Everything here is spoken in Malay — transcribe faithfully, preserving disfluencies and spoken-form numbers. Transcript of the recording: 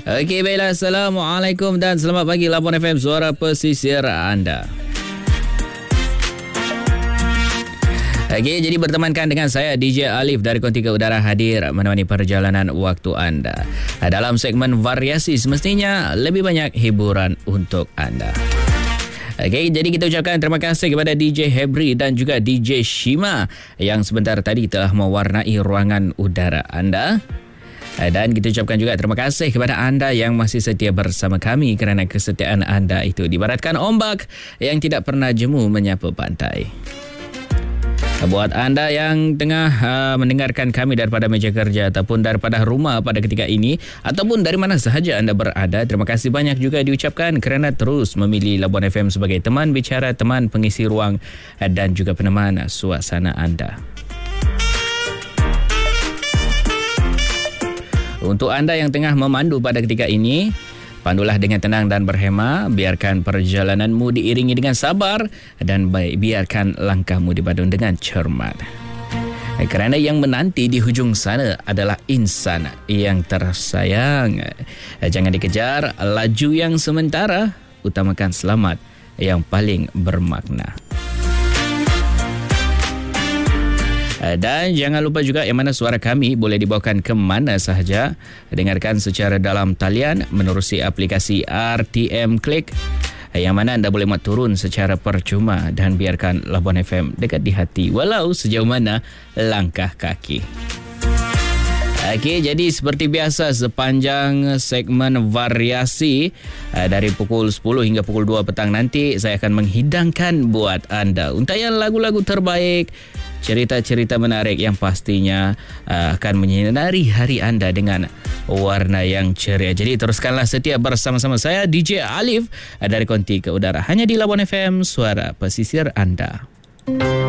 Okey, baiklah. Assalamualaikum dan selamat pagi Labuan F M, suara pesisir anda. Okey, jadi bertemankan dengan saya D J Alif dari Konti ke Udara hadir menemani perjalanan waktu anda. Dalam segmen variasi semestinya lebih banyak hiburan untuk anda. Okey, jadi kita ucapkan terima kasih kepada D J Hebri dan juga D J Shima yang sebentar tadi telah mewarnai ruangan udara anda. Dan kita ucapkan juga terima kasih kepada anda yang masih setia bersama kami kerana kesetiaan anda itu dibaratkan ombak yang tidak pernah jemu menyapu pantai. Buat anda yang tengah uh, mendengarkan kami daripada meja kerja ataupun daripada rumah pada ketika ini ataupun dari mana sahaja anda berada, terima kasih banyak juga diucapkan kerana terus memilih Labuan F M sebagai teman bicara, teman pengisi ruang dan juga peneman suasana anda. Untuk anda yang tengah memandu pada ketika ini, pandulah dengan tenang dan berhema. Biarkan perjalananmu diiringi dengan sabar dan baik, biarkan langkahmu dipadu dengan cermat. Kerana yang menanti di hujung sana adalah insan yang tersayang. Jangan dikejar laju yang sementara, utamakan selamat yang paling bermakna. Dan jangan lupa juga yang mana suara kami boleh dibawakan ke mana sahaja. Dengarkan secara dalam talian menerusi aplikasi R T M Click, yang mana anda boleh muat turun secara percuma, dan biarkan Labuan F M dekat di hati walau sejauh mana langkah kaki. Okey, jadi seperti biasa sepanjang segmen variasi dari pukul sepuluh hingga pukul dua petang nanti, saya akan menghidangkan buat anda untayan lagu-lagu terbaik, cerita-cerita menarik yang pastinya uh, akan menyinari hari anda dengan warna yang ceria. Jadi teruskanlah setia bersama-sama saya D J Alif dari Konti ke Udara hanya di Labuan F M, suara pesisir anda.